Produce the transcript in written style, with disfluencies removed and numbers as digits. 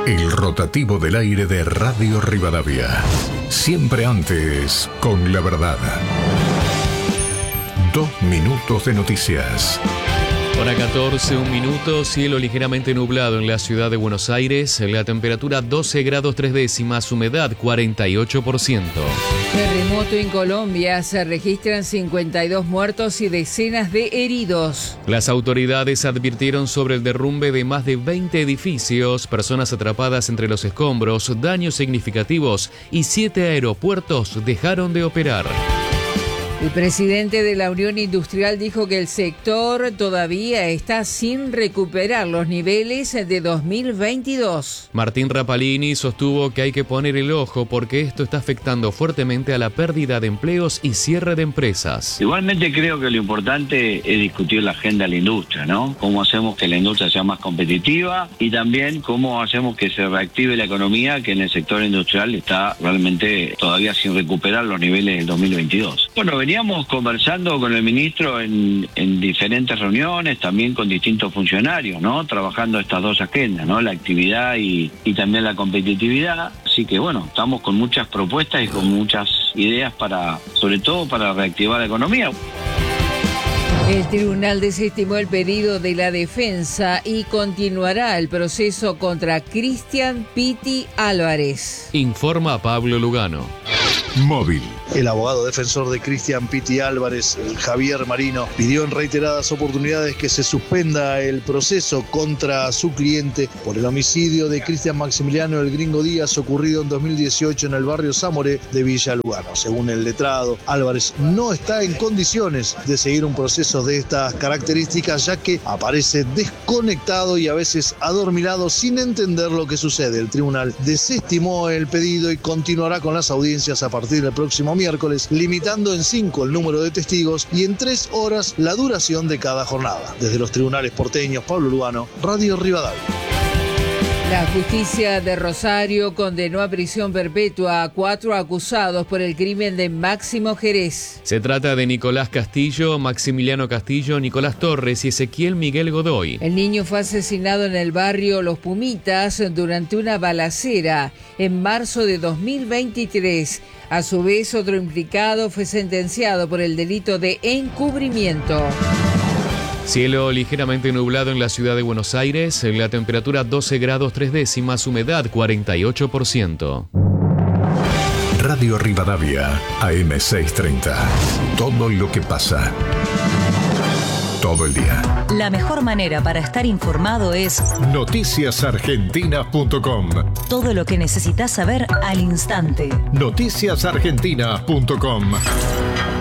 El rotativo del aire de Radio Rivadavia. Siempre antes, con la verdad. 2 minutos de noticias. Hora 14, 1 minuto, cielo ligeramente nublado en la ciudad de Buenos Aires, la temperatura 12 grados 3 décimas, humedad 48%. Terremoto en Colombia, se registran 52 muertos y decenas de heridos. Las autoridades advirtieron sobre el derrumbe de más de 20 edificios, personas atrapadas entre los escombros, daños significativos y 7 aeropuertos dejaron de operar. El presidente de la Unión Industrial dijo que el sector todavía está sin recuperar los niveles de 2022. Martín Rapalini sostuvo que hay que poner el ojo porque esto está afectando fuertemente a la pérdida de empleos y cierre de empresas. Igualmente creo que lo importante es discutir la agenda de la industria, ¿no? Cómo hacemos que la industria sea más competitiva y también cómo hacemos que se reactive la economía, que en el sector industrial está realmente todavía sin recuperar los niveles del 2022. Bueno, veníamos conversando con el ministro en diferentes reuniones, también con distintos funcionarios, ¿no? Trabajando estas dos agendas, ¿no? La actividad y también la competitividad. Así que bueno, estamos con muchas propuestas y con muchas ideas sobre todo para reactivar la economía. El tribunal desestimó el pedido de la defensa y continuará el proceso contra Cristian Pitti Álvarez. Informa Pablo Lugano. Móvil. El abogado defensor de Cristian Pitti Álvarez, Javier Marino, pidió en reiteradas oportunidades que se suspenda el proceso contra su cliente por el homicidio de Cristian Maximiliano El Gringo Díaz ocurrido en 2018 en el barrio Zamoré de Villa Lugano. Según el letrado, Álvarez no está en condiciones de seguir un proceso de estas características, ya que aparece desconectado y a veces adormilado sin entender lo que sucede. El tribunal desestimó el pedido y continuará con las audiencias a partir del próximo miércoles, limitando en 5 el número de testigos y en 3 horas la duración de cada jornada. Desde los tribunales porteños, Pablo Lugano, Radio Rivadavia. La justicia de Rosario condenó a prisión perpetua a 4 acusados por el crimen de Máximo Jerez. Se trata de Nicolás Castillo, Maximiliano Castillo, Nicolás Torres y Ezequiel Miguel Godoy. El niño fue asesinado en el barrio Los Pumitas durante una balacera en marzo de 2023. A su vez, otro implicado fue sentenciado por el delito de encubrimiento. Cielo ligeramente nublado en la ciudad de Buenos Aires, la temperatura 12 grados 3 décimas, humedad 48%. Radio Rivadavia, AM630. Todo lo que pasa. Todo el día. La mejor manera para estar informado es noticiasargentinas.com. Todo lo que necesitas saber al instante. Noticiasargentinas.com.